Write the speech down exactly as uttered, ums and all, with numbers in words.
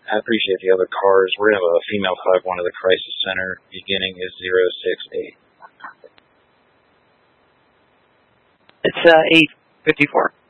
I appreciate the other cars. We're going to have a female five one to the crisis center. Beginning is zero six eight. It's uh, eight fifty-four.